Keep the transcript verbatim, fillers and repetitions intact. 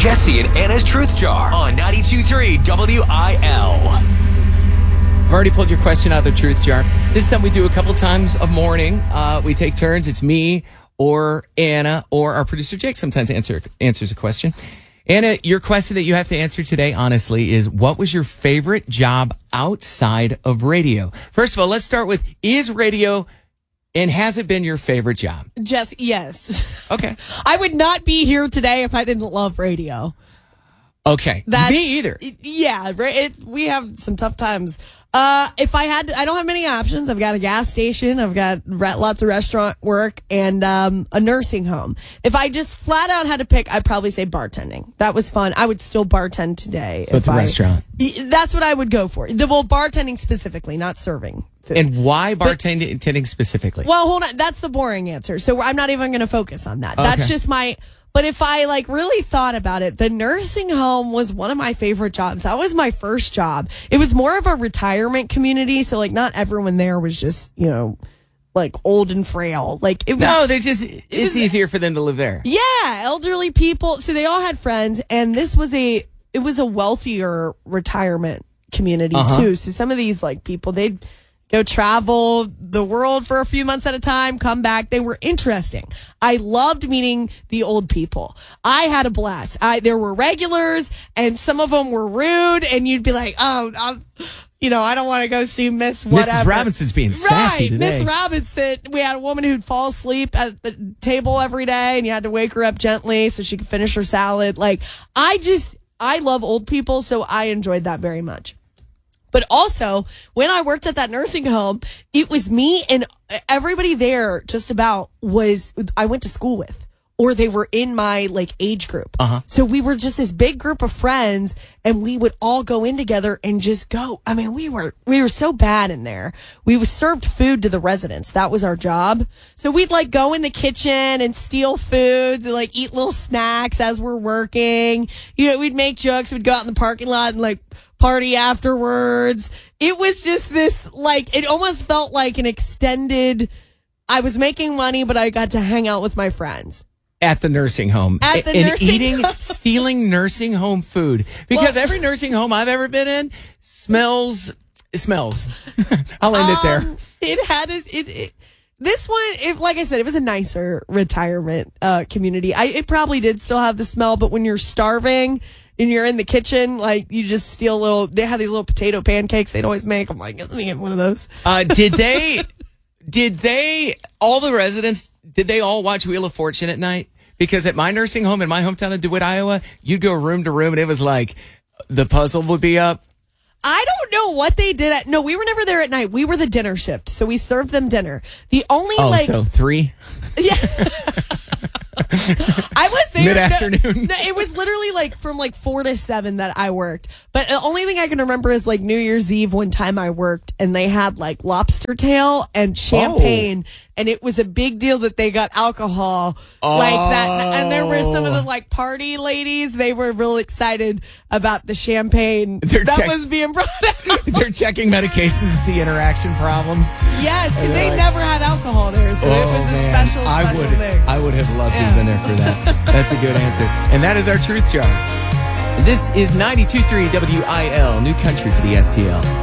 Jesse and Anna's Truth Jar on ninety-two point three W I L. I've already pulled your question out of the Truth Jar. This is something we do a couple times a morning. Uh, we take turns. It's me or Anna or our producer Jake sometimes answer answers a question. Anna, your question that you have to answer today, honestly, is what was your favorite job outside of radio? First of all, let's start with, is radio and has it been your favorite job? Jess, yes. Okay. I would not be here today if I didn't love radio. Okay. That's, Me either. Yeah, it, we have some tough times. Uh, if I had, I don't have many options. I've got a gas station. I've got re- lots of restaurant work and um, a nursing home. If I just flat out had to pick, I'd probably say bartending. That was fun. I would still bartend today. So it's a I, restaurant. That's what I would go for. The, well, bartending specifically, not serving food. And why bartending but, specifically? Well, hold on. That's the boring answer. So I'm not even going to focus on that. Okay. That's just my... But if I like really thought about it, the nursing home was one of my favorite jobs. That was my first job. It was more of a retirement community. So like not everyone there was just, you know, like old and frail. Like it was, No, they just, it's it was, easier for them to live there. Yeah. Elderly people. So they all had friends. And this was a, it was a wealthier retirement community uh-huh. too. So some of these like people, they'd go travel the world for a few months at a time, come back. They were interesting. I loved meeting the old people. I had a blast. I, there were regulars, and some of them were rude, and you'd be like, oh, I'm, you know, I don't want to go see Miss whatever. Missus Robinson's being sassy right, today. Miss Robinson. We had a woman who'd fall asleep at the table every day, and you had to wake her up gently so she could finish her salad. Like, I just, I love old people, so I enjoyed that very much. But also, when I worked at that nursing home, it was me and everybody there just about was, I went to school with, or they were in my like age group. Uh-huh. So we were just this big group of friends, and we would all go in together and just go. I mean, we were, we were so bad in there. We served food to the residents. That was our job. So we'd like go in the kitchen and steal food, to, like eat little snacks as we're working. You know, we'd make jokes. We'd go out in the parking lot and like party afterwards. It was just this, like, it almost felt like an extended, I was making money, but I got to hang out with my friends. At the nursing home. At the and nursing eating, home. Stealing nursing home food. Because well, every nursing home I've ever been in smells, it smells. I'll end um, it there. It had, a, it, it This one, if, like I said, it was a nicer retirement uh, community. I, it probably did still have the smell, but when you're starving and you're in the kitchen, like you just steal little, they had these little potato pancakes they'd always make. I'm like, let me get one of those. Uh, did they, did they, all the residents, did they all watch Wheel of Fortune at night? Because at my nursing home in my hometown of DeWitt, Iowa, you'd go room to room and it was like the puzzle would be up. I don't know what they did at, no, we were never there at night. We were the dinner shift. So we served them dinner. The only oh, like. so three? Yeah. I was there. Mid-afternoon. No, it was literally like from like four to seven that I worked. But the only thing I can remember is like New Year's Eve one time I worked and they had like lobster tail and champagne. Oh. And it was a big deal that they got alcohol oh. like that. And there were some of the like party ladies. They were real excited about the champagne They're that check- was being brought out. They're checking medications to see interaction problems. Yes, because they like, never had alcohol there. So oh, it was a man. special, special I would, thing. I would have loved to have been there for that. That's a good answer. And that is our Truth Jar. This is ninety-two point three W I L, New Country for the S T L.